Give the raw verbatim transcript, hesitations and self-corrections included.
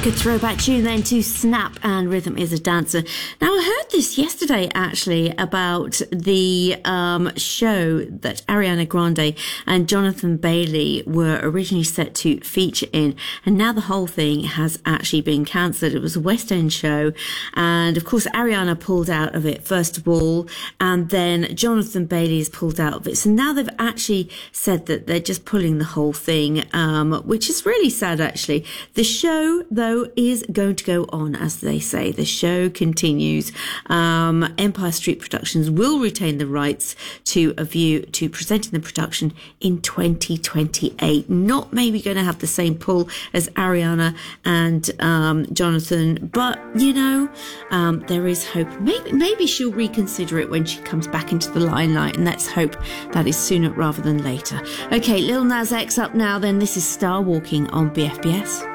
Good throwback tune then to Snap and Rhythm is a Dancer. Now, I heard this yesterday actually about the um, show that Ariana Grande and Jonathan Bailey were originally set to feature in, and now the whole thing has actually been cancelled. It was a West End show, and of course Ariana pulled out of it first of all, and then Jonathan Bailey has pulled out of it. So now they've actually said that they're just pulling the whole thing, um, which is really sad actually. The show, though, is going to go on, as they say. The show continues. Um, Empire Street Productions will retain the rights to A View to presenting the production in twenty twenty-eight. Not maybe going to have the same pull as Ariana and um, Jonathan, but you know, um, there is hope. Maybe maybe she'll reconsider it when she comes back into the limelight, and let's hope that is sooner rather than later. Okay, Lil Nas X up now. Then this is Star Walking on B F B S.